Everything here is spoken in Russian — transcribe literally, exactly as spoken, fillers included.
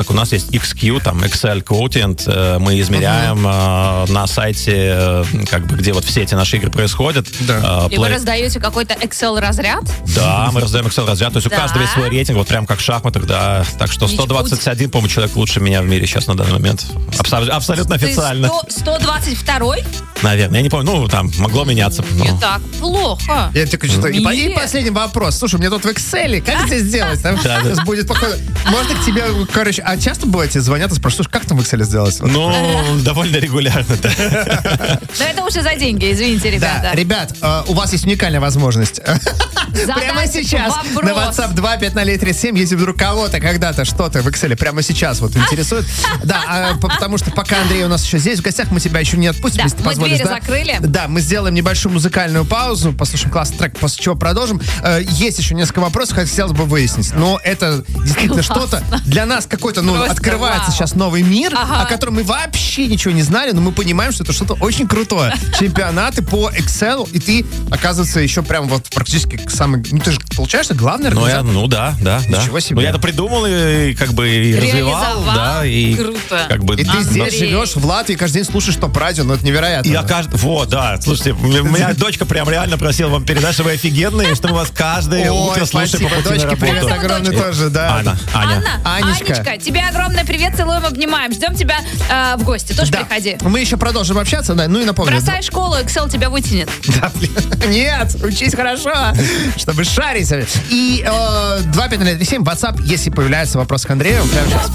У нас есть икс кью, там Excel Quotient. Мы измеряем uh-huh. на сайте, как бы, где вот все эти наши игры происходят. Да. И Play... вы раздаете какой-то Excel-разряд? Да, мы раздаем Excel-разряд. То есть да. у каждого есть свой рейтинг, вот прям как в шахматах, да. Так что сто двадцать один, по-моему, человек лучше меня в мире сейчас на данный момент. Абсолютно, абсолютно официально. Ты сто двадцать второй? Наверное, я не помню. Ну, там, могло меняться. Но... Не так плохо. Я тебе что-то... И, и последний вопрос. Слушай, мне тут в Excel, как это сделать? Там сейчас будет походу... Можно к тебе, короче... А часто бывает, тебе звонят и спрашивают, как там в Excel сделать? Ну, довольно регулярно, да. Но это уже за деньги, извините, ребята. Да, ребят, у вас есть уникальная возможность. Прямо сейчас на WhatsApp два пять ноль три семь, если вдруг кого-то когда-то что-то в Excel прямо сейчас вот интересует. Да, потому что пока Андрей у нас еще здесь в гостях, мы тебя еще не отпустим, если ты позволишь. Двери закрыли. Да, мы сделаем небольшую музыкальную паузу, послушаем классный трек, после чего продолжим. Есть еще несколько вопросов, хотелось бы выяснить. Но это действительно что-то для нас какой-то, ну, просто открывается вау. Сейчас новый мир, ага. о котором мы вообще ничего не знали, но мы понимаем, что это что-то очень крутое. Чемпионаты по Excel, и ты, оказывается, еще прям вот практически самый... Ну, ты же, получаешься, главный организатор. Ну, я, ну да, да, да. Ничего себе. Ну, я это придумал и как бы и развивал, да. И, круто. Как бы, и ты Андрей. здесь живешь, в Латвии, каждый день слушаешь топ-радио, ну, это невероятно. Я каждый... Вот, да, слушайте, моя дочка прям реально просила вам передать, что вы офигенные, что мы вас каждое Ой, утро слушаем по пути на работу. Привет огромный тоже, да. Анна, Аня. Анна, Анечка. Анечка, тебе огромный привет, целуем, обнимаем. Ждем тебя э, в гости, тоже да. приходи. Мы еще продолжим общаться, да, ну и напомню. Бросай школу, Excel тебя вытянет. Да, блин. Нет, учись хорошо, чтобы шарить. И э, два пять ноль семь, WhatsApp, если появляется вопрос к Андрею, прямо сейчас.